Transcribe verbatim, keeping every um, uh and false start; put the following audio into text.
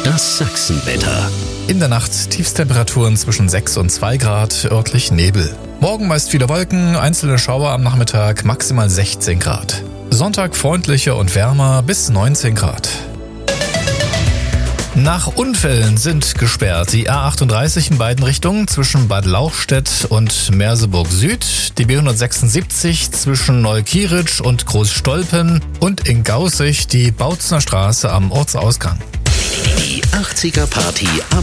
Das Sachsenwetter. In der Nacht Tiefstemperaturen zwischen sechs und zwei Grad, örtlich Nebel. Morgen meist viele Wolken, einzelne Schauer am Nachmittag, maximal sechzehn Grad. Sonntag freundlicher und wärmer bis neunzehn Grad. Nach Unfällen sind gesperrt die A achtunddreißig in beiden Richtungen zwischen Bad Lauchstädt und Merseburg Süd, die B hundertsechsundsiebzig zwischen Neukieritsch und Großstolpen und in Gaußig die Bautzner Straße am Ortsausgang. Die achtziger Party am